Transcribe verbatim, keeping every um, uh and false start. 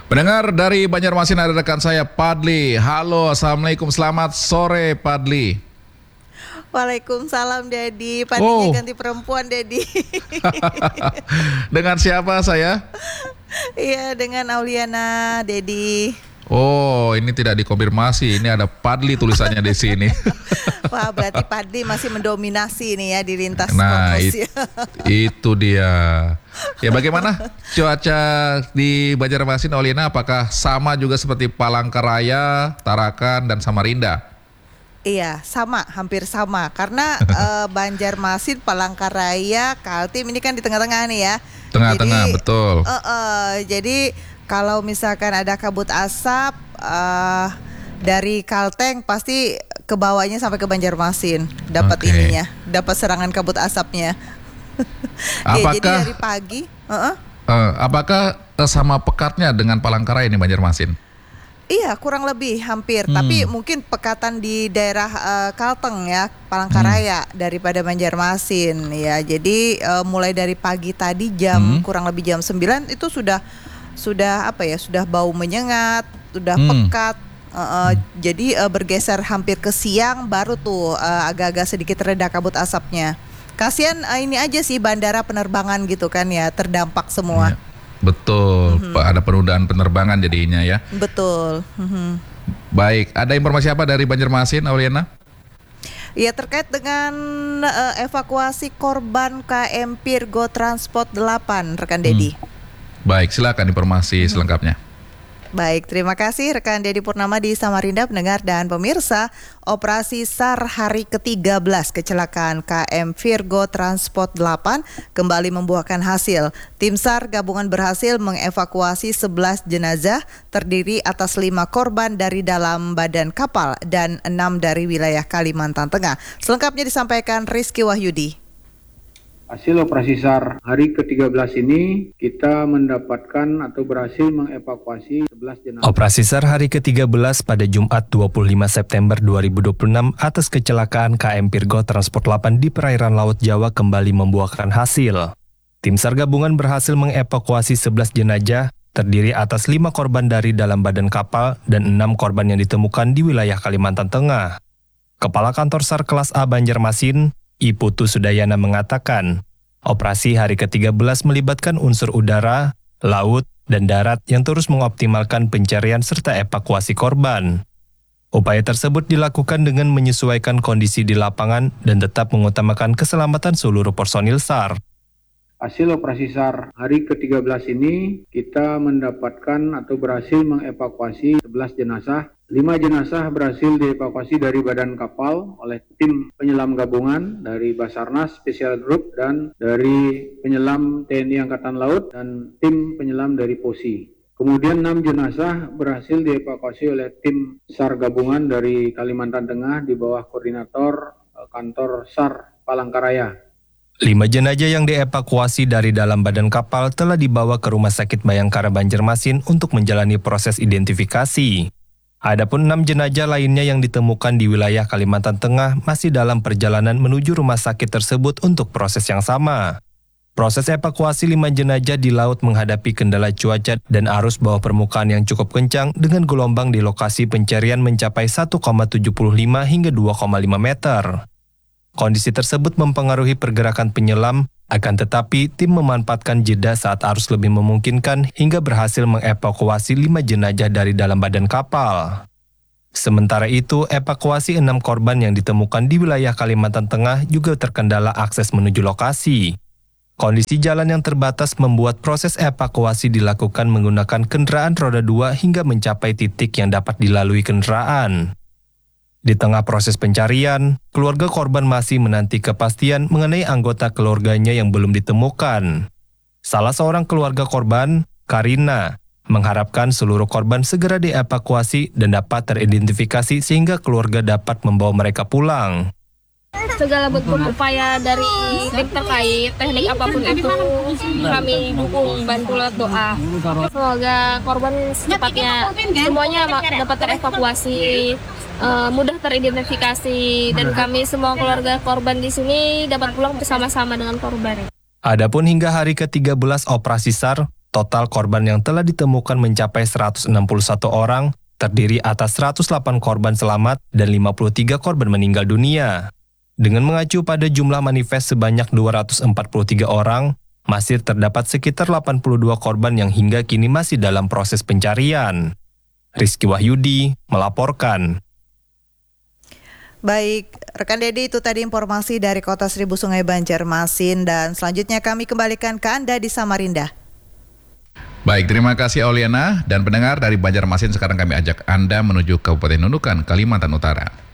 Pendengar dari Banjarmasin, ada rekan saya Padli. Halo, assalamualaikum, selamat sore Padli. Waalaikumsalam Dedi. Padlinya Oh. ganti perempuan Dedi. Dengan siapa saya? Iya, dengan Auliana Dedi. Oh, ini tidak dikonfirmasi. Ini ada Padli tulisannya di sini. Wah, berarti Padli masih mendominasi nih ya di lintas Nah, korpus it- ya. itu dia. Ya, bagaimana cuaca di Banjarmasin, Auliana? Apakah sama juga seperti Palangkaraya, Tarakan, dan Samarinda? Iya, sama, hampir sama. Karena eh, Banjarmasin, Palangkaraya, Kaltim ini kan di tengah-tengah nih ya. Tengah-tengah, Jadi, betul. eh, eh, jadi kalau misalkan ada kabut asap eh, dari Kalteng pasti ke bawahnya sampai ke Banjarmasin, dapat Oke. ininya, dapat serangan kabut asapnya. Ya, jadi Apakah dari pagi, uh-uh. eh, apakah eh, sama pekatnya dengan Palangkaraya ini Banjarmasin? Iya, kurang lebih hampir. Hmm. Tapi mungkin pekatan di daerah eh, Kalteng ya, Palangkaraya daripada Banjarmasin ya. Jadi eh, mulai dari pagi tadi jam Hmm. kurang lebih jam sembilan itu sudah sudah apa ya? Sudah bau menyengat, sudah Hmm. pekat. Eh, eh, Jadi eh, bergeser hampir ke siang baru tuh eh, agak-agak sedikit reda kabut asapnya. Kasihan eh, ini aja sih bandara penerbangan gitu kan ya, terdampak semua. Iya, betul. Mhm. Pak, ada penundaan penerbangan jadinya ya. Betul. Mhm. Baik, ada informasi apa dari Banjarmasin, Auliana? Ya, terkait dengan eh, evakuasi korban K M Virgo Transport delapan, rekan Dedi. Baik, silakan informasi selengkapnya. Baik, terima kasih rekan Dedi Purnama di Samarinda, pendengar dan pemirsa. Operasi SAR hari ke tiga belas kecelakaan K M Virgo Transport delapan kembali membuahkan hasil. Tim SAR gabungan berhasil mengevakuasi sebelas jenazah terdiri atas lima korban dari dalam badan kapal dan enam dari wilayah Kalimantan Tengah. Selengkapnya disampaikan Rizky Wahyudi. Hasil operasi SAR hari ke tiga belas ini kita mendapatkan atau berhasil mengevakuasi sebelas jenazah. Operasi SAR hari ke tiga belas pada Jumat dua puluh lima September dua ribu dua puluh enam atas kecelakaan K M Virgo Transport delapan di perairan Laut Jawa kembali membuahkan hasil. Tim SAR gabungan berhasil mengevakuasi sebelas jenazah terdiri atas lima korban dari dalam badan kapal dan enam korban yang ditemukan di wilayah Kalimantan Tengah. Kepala Kantor SAR Kelas A Banjarmasin, I Putu Sudayana mengatakan, operasi hari ke tiga belas melibatkan unsur udara, laut, dan darat yang terus mengoptimalkan pencarian serta evakuasi korban. Upaya tersebut dilakukan dengan menyesuaikan kondisi di lapangan dan tetap mengutamakan keselamatan seluruh personil SAR. Hasil operasi SAR hari ke tiga belas ini kita mendapatkan atau berhasil mengevakuasi sebelas jenazah. lima jenazah berhasil dievakuasi dari badan kapal oleh tim penyelam gabungan dari Basarnas Special Group dan dari penyelam T N I Angkatan Laut dan tim penyelam dari P O S I. Kemudian enam jenazah berhasil dievakuasi oleh tim SAR gabungan dari Kalimantan Tengah di bawah koordinator eh, kantor SAR Palangkaraya. Lima jenazah yang dievakuasi dari dalam badan kapal telah dibawa ke Rumah Sakit Bayangkara Banjarmasin untuk menjalani proses identifikasi. Adapun enam jenazah lainnya yang ditemukan di wilayah Kalimantan Tengah masih dalam perjalanan menuju rumah sakit tersebut untuk proses yang sama. Proses evakuasi lima jenazah di laut menghadapi kendala cuaca dan arus bawah permukaan yang cukup kencang dengan gelombang di lokasi pencarian mencapai satu koma tujuh lima hingga dua koma lima meter. Kondisi tersebut mempengaruhi pergerakan penyelam, akan tetapi tim memanfaatkan jeda saat arus lebih memungkinkan hingga berhasil mengevakuasi lima jenazah dari dalam badan kapal. Sementara itu, evakuasi enam korban yang ditemukan di wilayah Kalimantan Tengah juga terkendala akses menuju lokasi. Kondisi jalan yang terbatas membuat proses evakuasi dilakukan menggunakan kendaraan roda dua hingga mencapai titik yang dapat dilalui kendaraan. Di tengah proses pencarian, keluarga korban masih menanti kepastian mengenai anggota keluarganya yang belum ditemukan. Salah seorang keluarga korban, Karina, mengharapkan seluruh korban segera dievakuasi dan dapat teridentifikasi sehingga keluarga dapat membawa mereka pulang. Segala bentuk upaya dari tim terkait, teknik apapun itu kami dukung, bantu lewat doa. Semoga korban secepatnya semuanya dapat terevakuasi, uh, mudah teridentifikasi, dan kami semua keluarga korban di sini dapat pulang bersama-sama dengan korban. Adapun hingga hari ke tiga belas operasi SAR, Total korban yang telah ditemukan mencapai seratus enam puluh satu orang, terdiri atas seratus delapan korban selamat dan lima puluh tiga korban meninggal dunia. Dengan mengacu pada jumlah manifest sebanyak dua ratus empat puluh tiga orang, masih terdapat sekitar delapan puluh dua korban yang hingga kini masih dalam proses pencarian. Rizky Wahyudi melaporkan. Baik, rekan Dedi, itu tadi informasi dari Kota Seribu Sungai Banjarmasin, dan selanjutnya kami kembalikan ke Anda di Samarinda. Baik, terima kasih Auliana dan pendengar dari Banjarmasin. Sekarang kami ajak Anda menuju Kabupaten Nunukan, Kalimantan Utara.